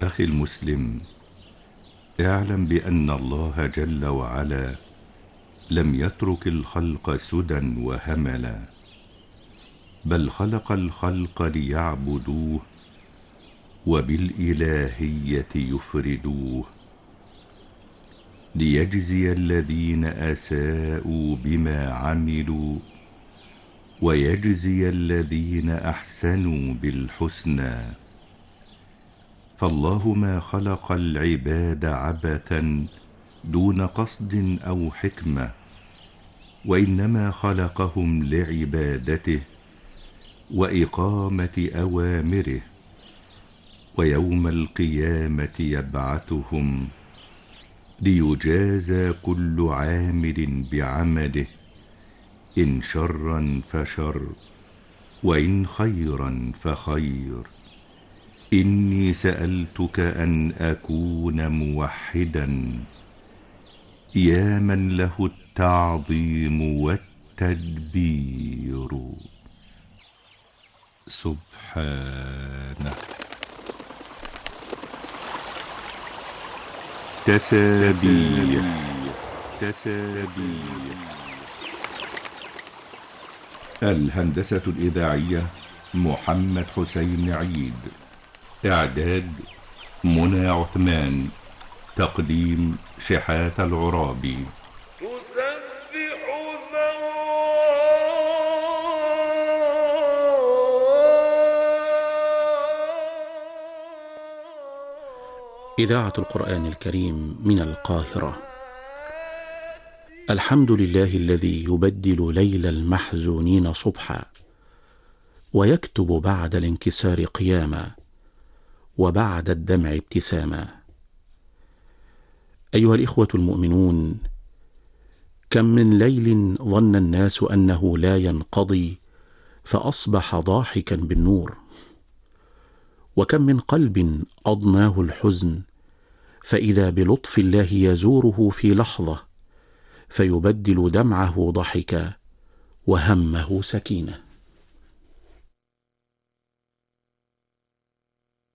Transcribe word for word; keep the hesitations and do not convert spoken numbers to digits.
أخي المسلم، اعلم بأن الله جل وعلا لم يترك الخلق سدى وهملا، بل خلق الخلق ليعبدوه وبالإلهية يفردوه، ليجزي الذين أساءوا بما عملوا ويجزي الذين أحسنوا بالحسنى. فالله ما خلق العباد عبثا دون قصد أو حكمة، وإنما خلقهم لعبادته وإقامة أوامره، ويوم القيامة يبعثهم ليجازى كل عامل بعمله، إن شرا فشر وإن خيرا فخير. إني سألتك أن أكون موحدا، يا من له التعظيم والتدبير. سبحانه. تسابيح تسابيح الهندسة الإذاعية محمد حسين عيد، إعداد منى عثمان، تقديم شحات العرابي. إذاعة القرآن الكريم من القاهرة. الحمد لله الذي يبدل ليل المحزونين صبحا، ويكتب بعد الانكسار قياما، وبعد الدمع ابتساما. أيها الإخوة المؤمنون، كم من ليل ظن الناس أنه لا ينقضي فأصبح ضاحكا بالنور، وكم من قلب أضناه الحزن فإذا بلطف الله يزوره في لحظة فيبدل دمعه ضحكا وهمه سكينة.